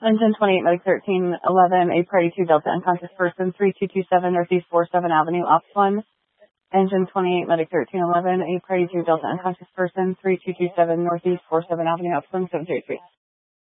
Engine 28, Medic 1311, a priority 2 Delta unconscious person, 3227 Northeast 47 Avenue, Ops 1. Engine 28, Medic 1311, a priority 2 Delta unconscious person, 3227 Northeast 47 Avenue, Ops 1, 733.